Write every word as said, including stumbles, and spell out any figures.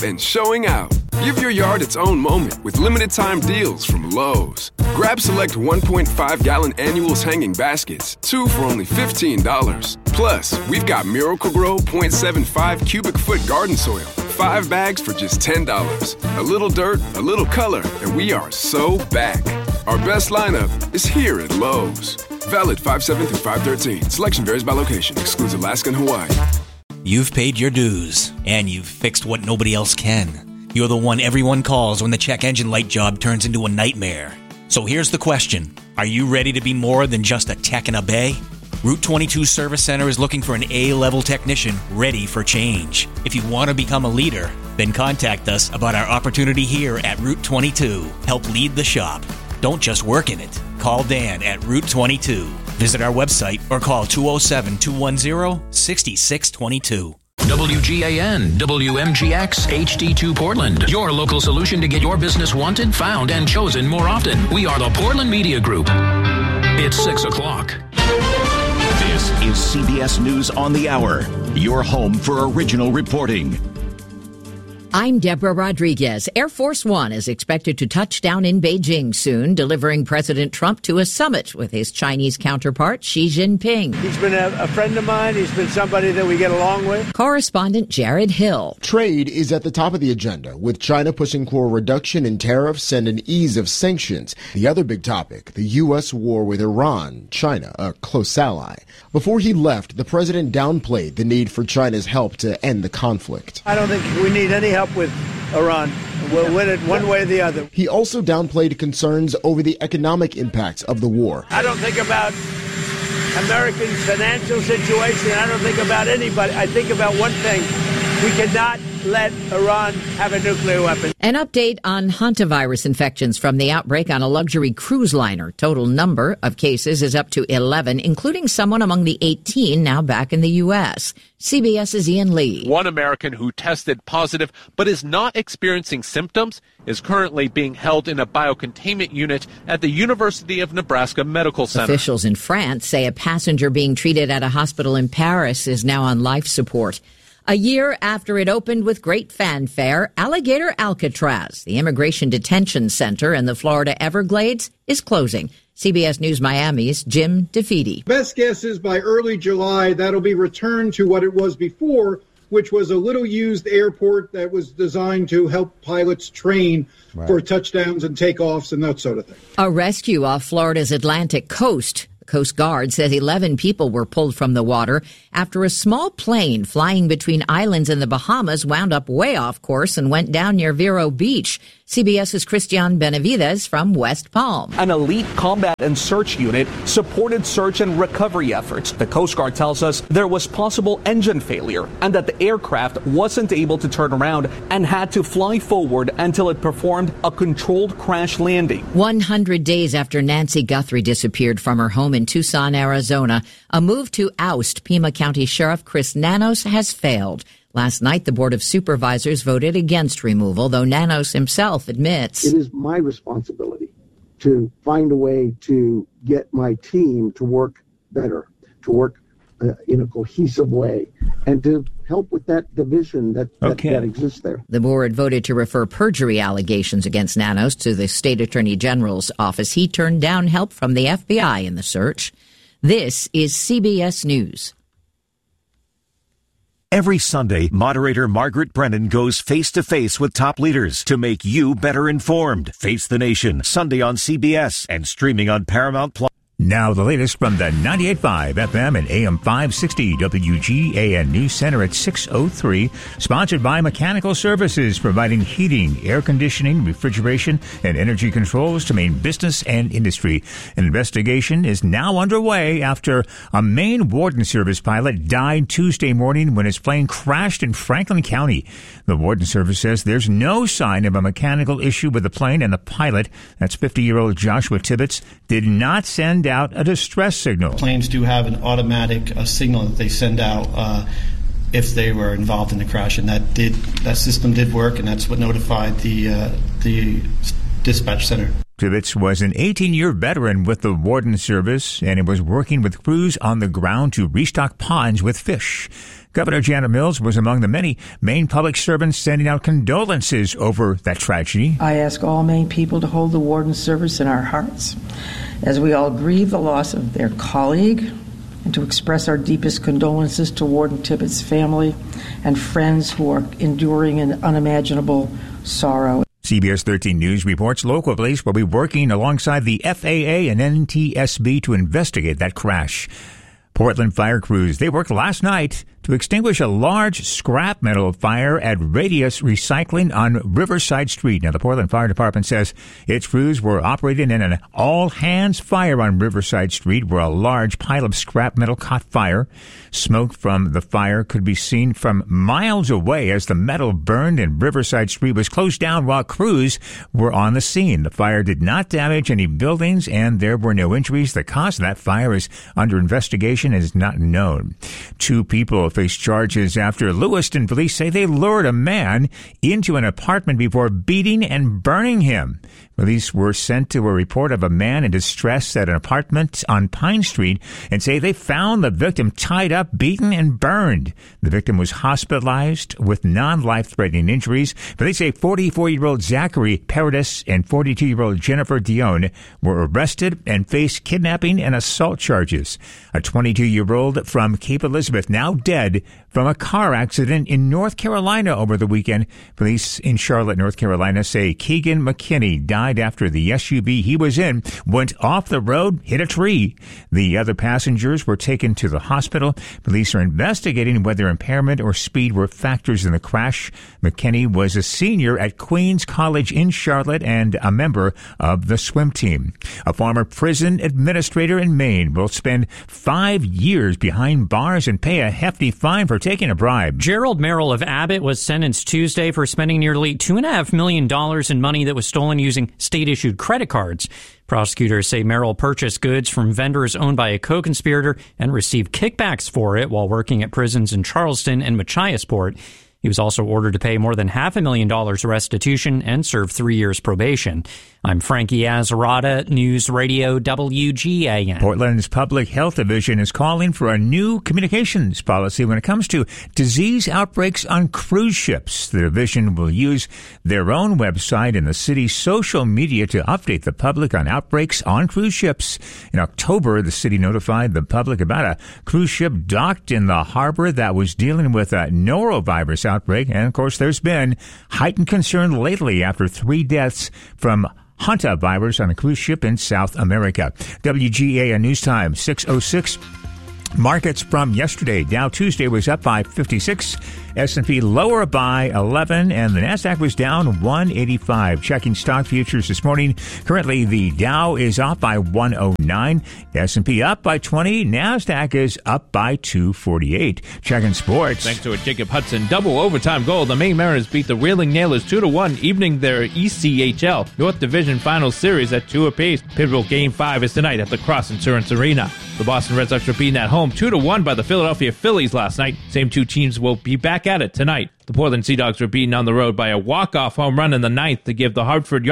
and showing out. Give your yard its own moment with limited time deals from Lowe's. Grab select one point five gallon annuals hanging baskets, two for only fifteen dollars. Plus, we've got Miracle-Gro point seven five cubic foot garden soil, five bags for just ten dollars. A little dirt, a little color, and we are so back. Our best lineup is here at Lowe's. Valid five seven through five thirteen. Selection varies by location. Excludes Alaska and Hawaii. You've paid your dues, and you've fixed what nobody else can. You're the one everyone calls when the check engine light job turns into a nightmare. So here's the question. Are you ready to be more than just a tech in a bay? Route twenty-two Service Center is looking for an A-level technician ready for change. If you want to become a leader, then contact us about our opportunity here at Route twenty-two. Help lead the shop. Don't just work in it. Call Dan at Route twenty-two. Visit our website or call two oh seven, two one zero, six six two two. W G A N, W M G X, H D two Portland. Your local solution to get your business wanted, found, and chosen more often. We are the Portland Media Group. It's six o'clock. This is C B S News on the Hour, your home for original reporting. I'm Deborah Rodriguez. Air Force One is expected to touch down in Beijing soon, delivering President Trump to a summit with his Chinese counterpart, Xi Jinping. He's been a, a friend of mine. He's been somebody that we get along with. Correspondent Jared Hill. Trade is at the top of the agenda, with China pushing for a reduction in tariffs and an ease of sanctions. The other big topic, the U S war with Iran, China, a close ally. Before he left, the president downplayed the need for China's help to end the conflict. I don't think we need any help with Iran. We'll win it one way or the other. He also downplayed concerns over the economic impacts of the war. I don't think about Americans' financial situation. I don't think about anybody. I think about one thing. We cannot let Iran have a nuclear weapon. An update on hantavirus infections from the outbreak on a luxury cruise liner. Total number of cases is up to eleven, including someone among the eighteen now back in the U S. CBS's Ian Lee. One American who tested positive but is not experiencing symptoms is currently being held in a biocontainment unit at the University of Nebraska Medical Center. Officials in France say a passenger being treated at a hospital in Paris is now on life support. A year after it opened with great fanfare, Alligator Alcatraz, the immigration detention center in the Florida Everglades, is closing. C B S News Miami's Jim DeFede. Best guess is by early July, that'll be returned to what it was before, which was a little-used airport that was designed to help pilots train right. for touchdowns and takeoffs and that sort of thing. A rescue off Florida's Atlantic coast. Coast Guard says eleven people were pulled from the water after a small plane flying between islands in the Bahamas wound up way off course and went down near Vero Beach. CBS's Christian Benavides from West Palm. An elite combat and search unit supported search and recovery efforts. The Coast Guard tells us there was possible engine failure and that the aircraft wasn't able to turn around and had to fly forward until it performed a controlled crash landing. one hundred days after Nancy Guthrie disappeared from her home in Tucson, Arizona, a move to oust Pima County Sheriff Chris Nanos has failed. Last night, the Board of Supervisors voted against removal, though Nanos himself admits. It is my responsibility to find a way to get my team to work better, to work uh, in a cohesive way, and to help with that division that, that, okay. that exists there. The board voted to refer perjury allegations against Nanos to the State Attorney General's office. He turned down help from the F B I in the search. This is C B S News. Every Sunday, moderator Margaret Brennan goes face-to-face with top leaders to make you better informed. Face the Nation, Sunday on C B S and streaming on Paramount Plus. Now the latest from the ninety-eight point five F M and A M five sixty W G A N News Center at six oh three. Sponsored by Mechanical Services, providing heating, air conditioning, refrigeration, and energy controls to Maine business and industry. An investigation is now underway after a Maine Warden Service pilot died Tuesday morning when his plane crashed in Franklin County. The Warden Service says there's no sign of a mechanical issue with the plane, and the pilot, that's fifty-year-old Joshua Tibbetts, did not send out a distress signal. Planes do have an automatic uh, signal that they send out uh, if they were involved in the crash, and that did that system did work, and that's what notified the uh, the dispatch center. Tibbetts was an eighteen-year veteran with the Warden Service, and he was working with crews on the ground to restock ponds with fish. Governor Janet Mills was among the many Maine public servants sending out condolences over that tragedy. I ask all Maine people to hold the Warden Service in our hearts as we all grieve the loss of their colleague, and to express our deepest condolences to Warden Tibbetts' family and friends who are enduring an unimaginable sorrow. C B S thirteen News reports local police will be working alongside the F A A and N T S B to investigate that crash. Portland fire crews, they worked last night to extinguish a large scrap metal fire at Radius Recycling on Riverside Street. Now, the Portland Fire Department says its crews were operating in an all-hands fire on Riverside Street where a large pile of scrap metal caught fire. Smoke from the fire could be seen from miles away as the metal burned and Riverside Street was closed down while crews were on the scene. The fire did not damage any buildings and there were no injuries. The cause of that fire is under investigation and is not known. Two people face charges after Lewiston police say they lured a man into an apartment before beating and burning him. Police were sent to a report of a man in distress at an apartment on Pine Street and say they found the victim tied up, beaten, and burned. The victim was hospitalized with non-life-threatening injuries. Police say forty-four-year-old Zachary Paradis and forty-two-year-old Jennifer Dione were arrested and face kidnapping and assault charges. A twenty-two-year-old from Cape Elizabeth now dead from a car accident in North Carolina over the weekend. Police in Charlotte, North Carolina say Keegan McKinney died after the S U V he was in went off the road, hit a tree. The other passengers were taken to the hospital. Police are investigating whether impairment or speed were factors in the crash. McKinney was a senior at Queens College in Charlotte and a member of the swim team. A former prison administrator in Maine will spend five years behind bars and pay a hefty fine for taking a bribe. Gerald Merrill of Abbott was sentenced Tuesday for spending nearly two point five million dollars in money that was stolen using state-issued credit cards. Prosecutors say Merrill purchased goods from vendors owned by a co-conspirator and received kickbacks for it while working at prisons in Charleston and Machiasport. He was also ordered to pay more than half a million dollars restitution and serve three years probation. I'm Frankie Azarada, News Radio W G A N. Portland's Public Health Division is calling for a new communications policy when it comes to disease outbreaks on cruise ships. The division will use their own website and the city's social media to update the public on outbreaks on cruise ships. In October, the city notified the public about a cruise ship docked in the harbor that was dealing with a norovirus outbreak. And, of course, there's been heightened concern lately after three deaths from hantavirus on a cruise ship in South America. W G A N News Time, six oh six. Markets from yesterday. Dow Tuesday was up by fifty-six. S and P lower by eleven, and the Nasdaq was down one eighty-five. Checking stock futures this morning. Currently, the Dow is up by one oh nine. S and P up by twenty. Nasdaq is up by two forty-eight. Checking sports. Thanks to a Jacob Hudson double overtime goal, the Maine Mariners beat the Reeling Nailers two to one, evening their E C H L North Division Final Series at two apiece. Pivotal Game five is tonight at the Cross Insurance Arena. The Boston Red Sox were beaten at home two to one by the Philadelphia Phillies last night. Same two teams will be back at it tonight. The Portland Sea Dogs were beaten on the road by a walk-off home run in the ninth to give the Hartford